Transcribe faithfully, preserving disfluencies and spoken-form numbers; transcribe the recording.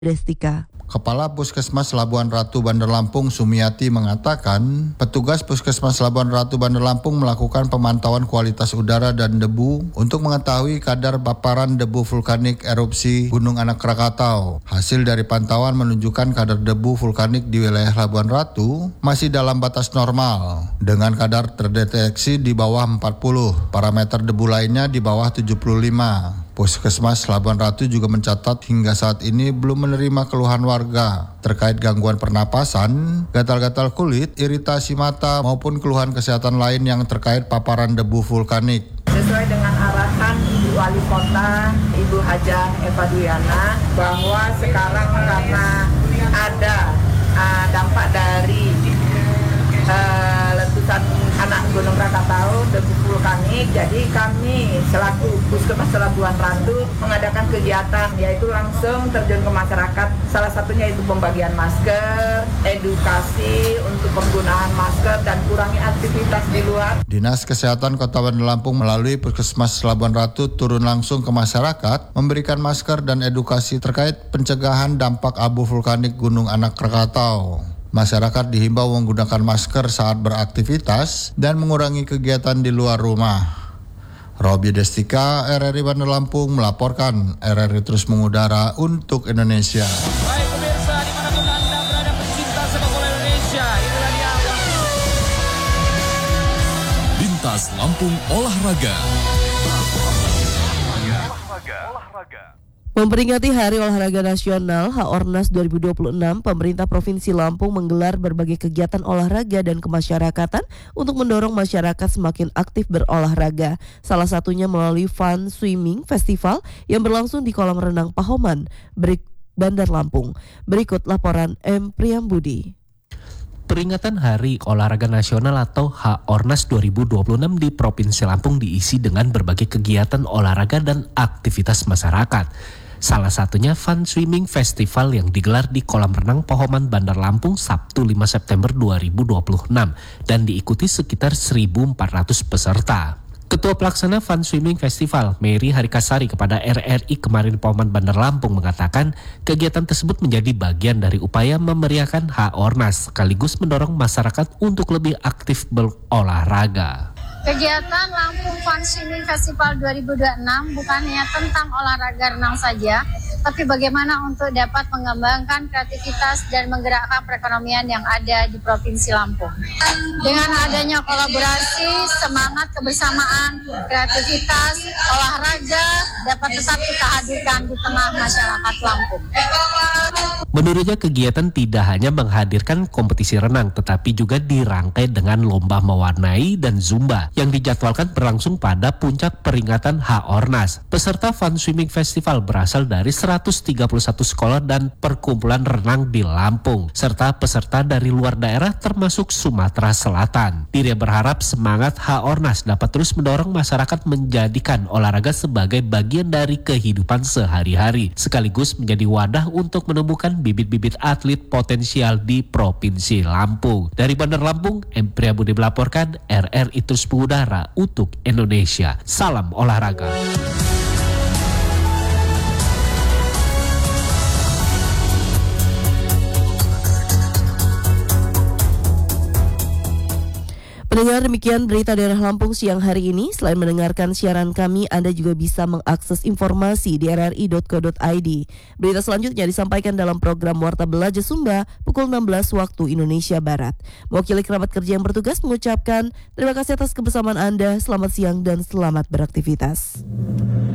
Destika. Kepala Puskesmas Labuan Ratu Bandar Lampung Sumiati mengatakan, petugas Puskesmas Labuan Ratu Bandar Lampung melakukan pemantauan kualitas udara dan debu untuk mengetahui kadar paparan debu vulkanik erupsi Gunung Anak Krakatau. Hasil dari pantauan menunjukkan kadar debu vulkanik di wilayah Labuan Ratu masih dalam batas normal, dengan kadar terdeteksi di bawah empat puluh, parameter debu lainnya di bawah tujuh puluh lima. Puskesmas Labuan Ratu juga mencatat hingga saat ini belum menerima keluhan warga terkait gangguan pernapasan, gatal-gatal kulit, iritasi mata maupun keluhan kesehatan lain yang terkait paparan debu vulkanik. Sesuai dengan arahan Ibu Wali Kota, Ibu Hajah Eva Duyana, bahwa sekarang karena ada uh, dampak dari uh, letusan anak Gunung Krakatau, debu vulkanik, jadi kami selaku Puskesmas Labuan Ratu mengadakan kegiatan, yaitu langsung terjun ke masyarakat. Salah satunya itu pembagian masker, edukasi untuk penggunaan masker, dan kurangi aktivitas di luar. Dinas Kesehatan Kota Bandar Lampung melalui Puskesmas Labuan Ratu turun langsung ke masyarakat, memberikan masker dan edukasi terkait pencegahan dampak abu vulkanik Gunung Anak Krakatau. Masyarakat dihimbau menggunakan masker saat beraktivitas dan mengurangi kegiatan di luar rumah. Robi Destika, R R I Bandar Lampung melaporkan. R R I terus mengudara untuk Indonesia. Baik pemirsa, dimanapun Anda berada pecinta sepak bola Indonesia, inilah dia Lintas Lampung Olahraga. Memperingati Hari Olahraga Nasional H O R N A S dua ribu dua puluh enam, pemerintah Provinsi Lampung menggelar berbagai kegiatan olahraga dan kemasyarakatan untuk mendorong masyarakat semakin aktif berolahraga. Salah satunya melalui Fun Swimming Festival yang berlangsung di kolam renang Pahoman, Bandar Lampung. Berikut laporan M. Priyambudi. Peringatan Hari Olahraga Nasional atau H O R N A S dua ribu dua puluh enam di Provinsi Lampung diisi dengan berbagai kegiatan olahraga dan aktivitas masyarakat. Salah satunya Fun Swimming Festival yang digelar di kolam renang Pahoman Bandar Lampung Sabtu lima September dua ribu dua puluh enam dan diikuti sekitar seribu empat ratus peserta. Ketua Pelaksana Fun Swimming Festival, Mary Harikasari, kepada R R I Kemarin Pahoman Bandar Lampung mengatakan kegiatan tersebut menjadi bagian dari upaya memeriahkan H O R N A S sekaligus mendorong masyarakat untuk lebih aktif berolahraga. Kegiatan Lampung Fun Swimming Festival dua ribu dua puluh enam bukan hanya tentang olahraga renang saja, tapi bagaimana untuk dapat mengembangkan kreativitas dan menggerakkan perekonomian yang ada di Provinsi Lampung. Dengan adanya kolaborasi, semangat kebersamaan, kreativitas, olahraga dapat tetap kita hadirkan di tengah masyarakat Lampung. Menurutnya kegiatan tidak hanya menghadirkan kompetisi renang, tetapi juga dirangkai dengan lomba mewarnai dan zumba yang dijadwalkan berlangsung pada puncak peringatan H O R N A S. Peserta Fun Swimming Festival berasal dari seratus tiga puluh satu sekolah dan perkumpulan renang di Lampung, serta peserta dari luar daerah termasuk Sumatera Selatan. Dirinya berharap semangat H O R N A S dapat terus mendorong masyarakat menjadikan olahraga sebagai bagian dari kehidupan sehari-hari, sekaligus menjadi wadah untuk menemukan bibit-bibit atlet potensial di Provinsi Lampung. Dari Bandar Lampung, M. Priyambudi melaporkan. R R I terus mengudara untuk Indonesia. Salam olahraga. Pendengar, demikian berita daerah Lampung siang hari ini. Selain mendengarkan siaran kami, Anda juga bisa mengakses informasi di r r i dot co dot i d. Berita selanjutnya disampaikan dalam program Warta Belajar Sumba pukul enam belas waktu Indonesia Barat. Mewakili kerabat kerja yang bertugas mengucapkan terima kasih atas kebersamaan Anda. Selamat siang dan selamat beraktivitas.